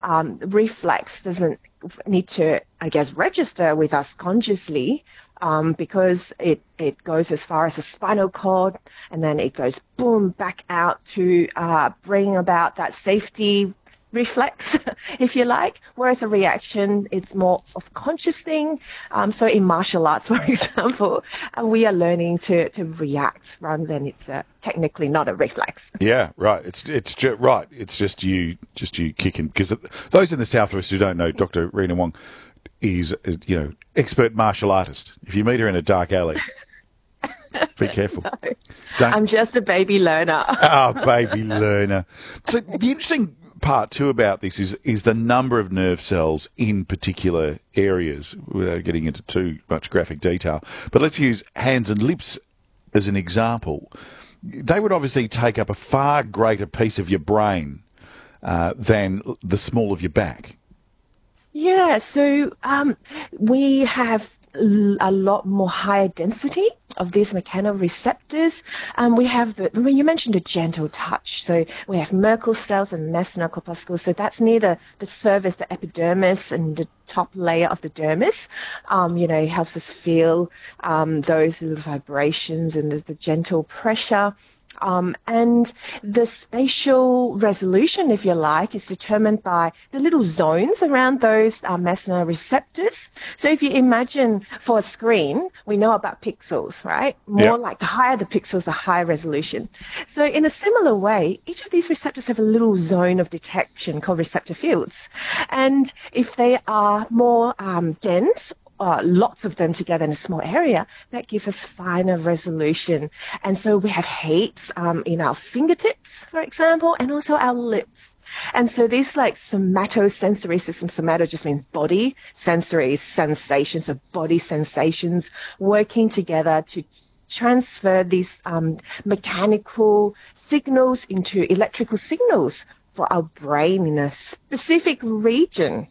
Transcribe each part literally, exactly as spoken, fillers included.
um, reflex doesn't need to, I guess, register with us consciously, um, because it, it goes as far as the spinal cord, and then it goes boom back out to uh, bring about that safety reflex, if you like, whereas a reaction, it's more of conscious thing. Um, so in martial arts, for example, uh, we are learning to, to react rather than it's uh, technically not a reflex. Yeah, right. It's it's just, right. It's just you, just you kicking, because those in the Southwest who don't know, Doctor Rena Wong is, uh, you know, expert martial artist. If you meet her in a dark alley, be careful. No, Don't... I'm just a baby learner. Oh, baby learner. So the interesting part too about this is is the number of nerve cells in particular areas, without getting into too much graphic detail. But let's use hands and lips as an example. They would obviously take up a far greater piece of your brain uh, than the small of your back. Yeah, so um, we have l- a lot more higher density of these mechanoreceptors. Um, we have the, when you mentioned the gentle touch, so we have Merkel cells and Messner corpuscles, so that's near the, the surface, the epidermis and the top layer of the dermis. Um, you know, it helps us feel um, those little vibrations and the, the gentle pressure. Um, and the spatial resolution, if you like, is determined by the little zones around those uh, Messner receptors. So if you imagine for a screen, we know about pixels, right? More Yep. like the higher the pixels, the higher resolution. So in a similar way, each of these receptors have a little zone of detection called receptor fields. And if they are more um, dense, Uh, lots of them together in a small area, that gives us finer resolution. And so we have heights um, in our fingertips, for example, and also our lips. And so these like somatosensory systems, somato just means body, sensory sensations of body sensations working together to transfer these um, mechanical signals into electrical signals for our brain in a specific region.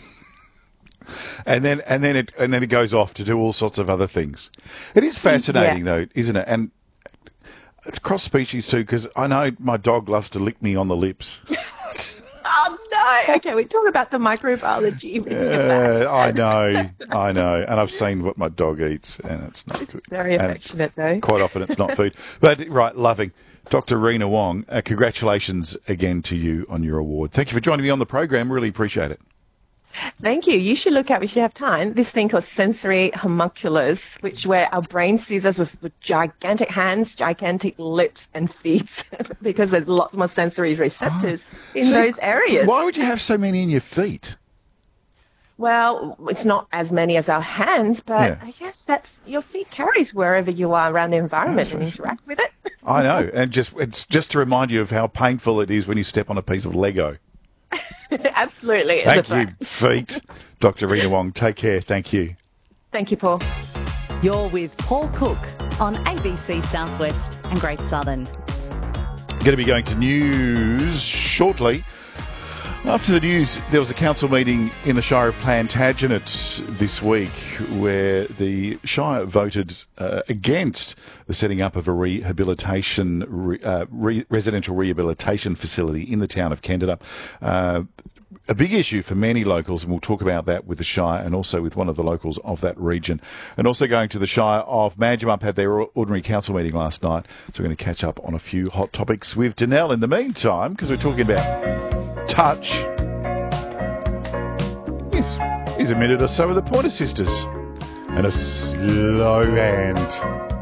And then, and then it, and then it goes off to do all sorts of other things. It is fascinating, Yeah. though, isn't it? And it's cross species too, because I know my dog loves to lick me on the lips. Oh, no. Okay, we're talking about the microbiology. Uh, I know, I know, and I've seen what my dog eats, and it's not good. Very And affectionate, though. quite often, it's not food. But right, loving, Doctor Rena Wong. Uh, congratulations again to you on your award. Thank you for joining me on the program. Really appreciate it. Thank you. You should look at, if you have time, this thing called sensory homunculus, which where our brain sees us with, with gigantic hands, gigantic lips and feet, because there's lots more sensory receptors in See, those areas. Why would you have so many in your feet? Well, it's not as many as our hands, but Yeah. I guess that's your feet carries wherever you are around the environment and interact with it. I know, and just it's just to remind you of how painful it is when you step on a piece of Lego. Absolutely. It's a Thank you, fact. feet. Doctor Rena Wong, take care. Thank you. Thank you, Paul. You're with Paul Cook on A B C Southwest and Great Southern. Going to be going to news shortly. After the news, there was a council meeting in the Shire of Plantagenet this week where the Shire voted uh, against the setting up of a rehabilitation, re, uh, re, residential rehabilitation facility in the town of Kendetup. Uh, a big issue for many locals, and we'll talk about that with the Shire and also with one of the locals of that region. And also going to the Shire of Manjimup, had their ordinary council meeting last night, so we're going to catch up on a few hot topics with Danelle in the meantime, because we're talking about touch. Yes, here's a minute or so with the Pointer Sisters and a slow hand.